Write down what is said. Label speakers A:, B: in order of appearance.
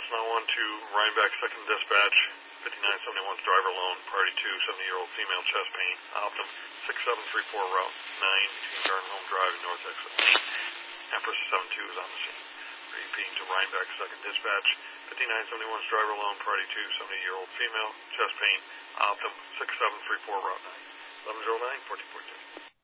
A: now on to Rhinebeck, 2nd Dispatch, 5971's driver alone, party 2, 70-year-old female, chest pain, Optum, 6734 Route 9, between Garden Home Drive and North Exit. Empress 72 is on the scene. Repeating to Rhinebeck, 2nd Dispatch, 5971's driver alone, party 2, 70-year-old female, chest pain, Optum, 6734 Route 9, 1109, 1442.